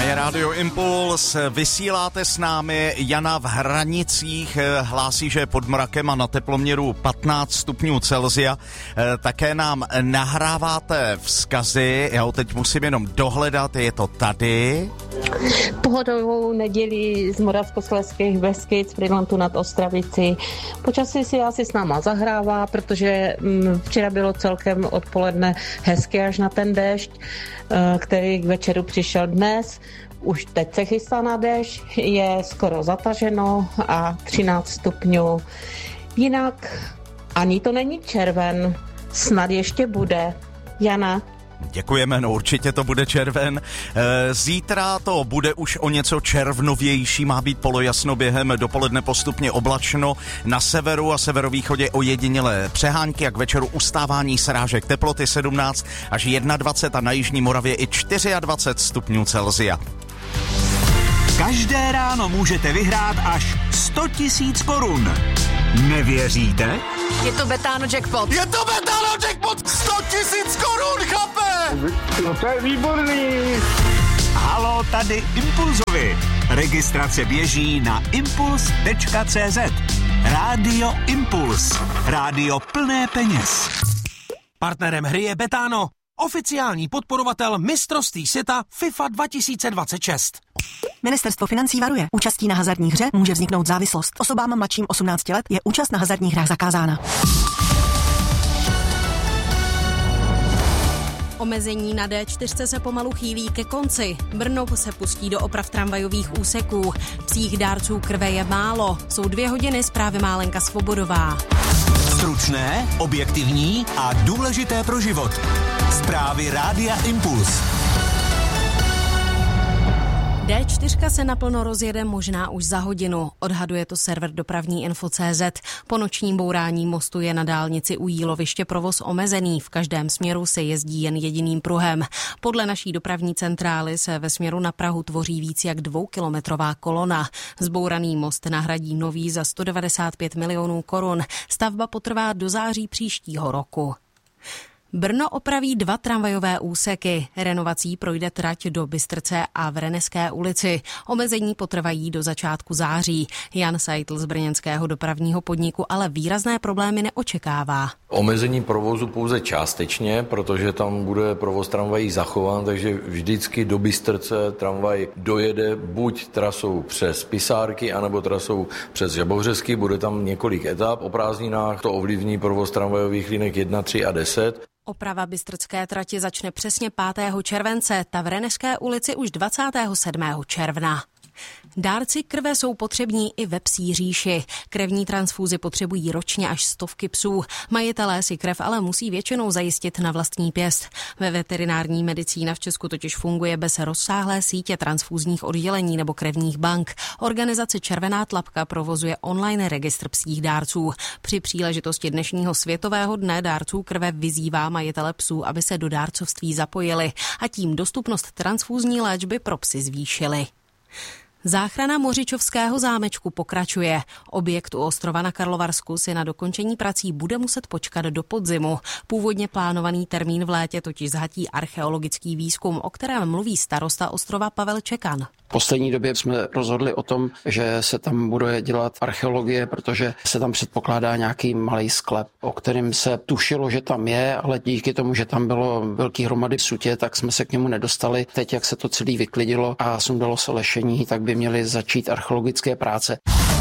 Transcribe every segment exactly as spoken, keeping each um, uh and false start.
Je Rádio Impuls, vysíláte s námi. Jana v Hranicích hlásí, že je pod mrakem a na teploměru patnáct stupňů Celsia. Také nám nahráváte vzkazy, já ho teď musím jenom dohledat, je to tady. Pohodovou neděli z Moravskoslezských Beskyd z Fridlantu nad Ostravici. Počasí si asi s náma zahrává, protože včera bylo celkem odpoledne hezky až na ten déšť, který k večeru přišel dnes. Už teď se chystá na déšť, je skoro zataženo a třináct stupňů. Jinak ani to není červen, snad ještě bude. Jana? Děkujeme, no určitě to bude červen. Zítra to bude už o něco červnovější, má být polojasno, během dopoledne postupně oblačno. Na severu a severovýchodě ojedinělé přehánky a k večeru ustávání srážek, teploty sedmnáct až dvacet jedna a na jižní Moravě i dvacet čtyři stupňů Celsia. Každé ráno můžete vyhrát až sto tisíc korun. Nevěříte? Je to Betano Jackpot. Je to Betano Jackpot! sto tisíc korun, chlape! No to je výborný! Halo, tady Impulzovi. Registrace běží na impuls tečka cé zet. Rádio Impuls. Rádio plné peněz. Partnerem hry je Betano, oficiální podporovatel mistrovství světa FIFA dva tisíce dvacet šest. Ministerstvo financí varuje. Účastí na hazardní hře může vzniknout závislost. Osobám mladším osmnácti let je účast na hazardních hrách zakázána. Omezení na dé čtyři se pomalu chýlí ke konci. Brno se pustí do oprav tramvajových úseků. Psích dárců krve je málo. Jsou dvě hodiny, zprávy má Lenka Svobodová. Stručné, objektivní a důležité pro život. Zprávy Rádia Impuls. dé čtyři se naplno rozjede možná už za hodinu, odhaduje to server dopravní info tečka cé zet. Po nočním bourání mostu je na dálnici u Jíloviště provoz omezený, v každém směru se jezdí jen jediným pruhem. Podle naší dopravní centrály se ve směru na Prahu tvoří víc jak dvoukilometrová kolona. Zbouraný most nahradí nový za sto devadesát pět milionů korun. Stavba potrvá do září příštího roku. Brno opraví dva tramvajové úseky. Renovací projde trať do Bystrce a v Reneské ulici. Omezení potrvají do začátku září. Jan Seitl z brněnského dopravního podniku ale výrazné problémy neočekává. Omezení provozu pouze částečně, protože tam bude provoz tramvají zachován, takže vždycky do Bystrce tramvaj dojede buď trasou přes Pisárky, anebo trasou přes Žabovřesky. Bude tam několik etap. O prázdninách to ovlivní provoz tramvajových linek jedna, tři a deset. Oprava bystrcké trati začne přesně pátého července, ta v Reneské ulici už dvacátého sedmého června. Dárci krve jsou potřební i ve psí říši. Krevní transfúzi potřebují ročně až stovky psů. Majitelé si krev ale musí většinou zajistit na vlastní pěst. Ve veterinární medicína v Česku totiž funguje bez rozsáhlé sítě transfúzních oddělení nebo krevních bank. Organizace Červená tlapka provozuje online registr psích dárců. Při příležitosti dnešního světového dne dárců krve vyzývá majitele psů, aby se do dárcovství zapojili a tím dostupnost transfúzní léčby pro psy zvýšili. Záchrana Mořičovského zámečku pokračuje. Objekt u ostrova na Karlovarsku si na dokončení prací bude muset počkat do podzimu. Původně plánovaný termín v létě totiž zhatí archeologický výzkum, o kterém mluví starosta ostrova Pavel Čekan. V poslední době jsme rozhodli o tom, že se tam bude dělat archeologie, protože se tam předpokládá nějaký malý sklep, o kterém se tušilo, že tam je, ale díky tomu, že tam bylo velký hromady sutě, tak jsme se k němu nedostali. Teď, jak se to celé vyklidilo a sundalo se lešení, tak by měly začít archeologické práce.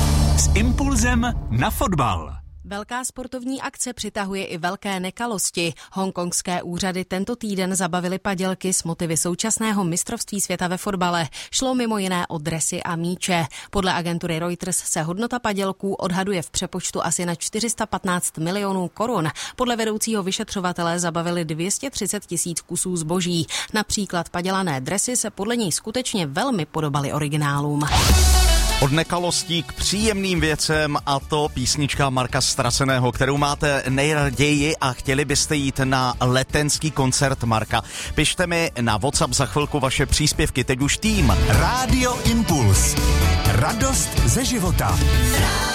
S impulzem na fotbal. Velká sportovní akce přitahuje i velké nekalosti. Hongkongské úřady tento týden zabavily padělky s motivy současného mistrovství světa ve fotbale. Šlo mimo jiné o dresy a míče. Podle agentury Reuters se hodnota padělků odhaduje v přepočtu asi na čtyři sta patnáct milionů korun. Podle vedoucího vyšetřovatele zabavili dvě stě třicet tisíc kusů zboží. Například padělané dresy se podle něj skutečně velmi podobaly originálům. Od nekalostí k příjemným věcem, a to písnička Marka Straseného, kterou máte nejraději a chtěli byste jít na letenský koncert Marka. Pište mi na WhatsApp za chvilku vaše příspěvky, teď už tým. Rádio Impuls. Radost ze života.